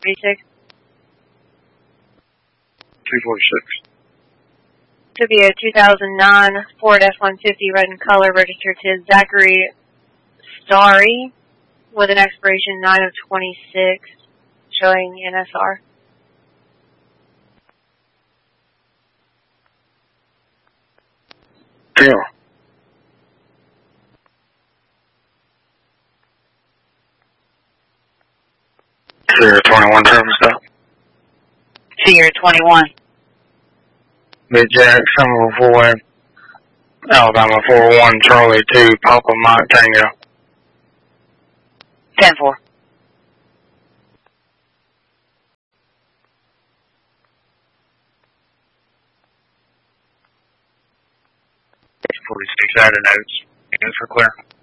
246. 246. To be a 2009 Ford F-150 red in color registered to Zachary Starry with an expiration 9/26 showing NSR. Yeah. Sierra 21 thermostat. Sierra 21. Mid-Jack, Summer 4, Alabama 41, Charlie 2, Papa Mike Tango. 10-4. 46 added notes. Units for clear.